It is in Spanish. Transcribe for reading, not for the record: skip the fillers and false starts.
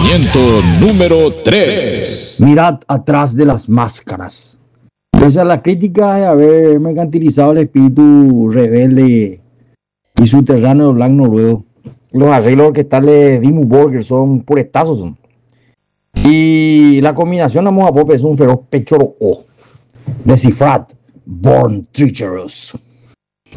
Pensamiento número 3. Mirad atrás de las máscaras. Pese a la crítica de haber mercantilizado el espíritu rebelde y subterráneo del black noruego, los arreglos orquestales de Dimmu Borgir son puretazos. Y la combinación de Moa Pop es un feroz pechoro O. Descifrad, Born Treacherous.